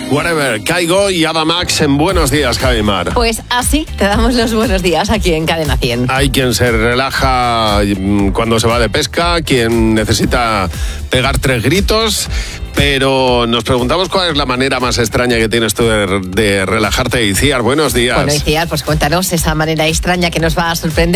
Whatever, Caigo y Ava Max en Buenos Días, Javimar. Pues así te damos los buenos días aquí en Cadena 100. Hay quien se relaja cuando se va de pesca, quien necesita pegar 3 gritos, pero nos preguntamos cuál es la manera más extraña que tienes tú de relajarte. Iciar, buenos días. Bueno, Iciar, pues cuéntanos esa manera extraña que nos va a sorprender.